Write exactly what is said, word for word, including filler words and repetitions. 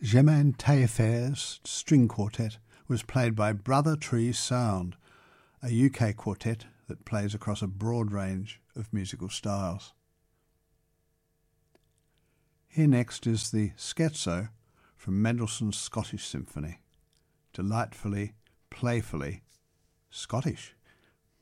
Germain Taillefer's string quartet was played by Brother Tree Sound, a U K quartet that plays across a broad range of musical styles. Here next is the Scherzo from Mendelssohn's Scottish Symphony, delightfully, playfully Scottish.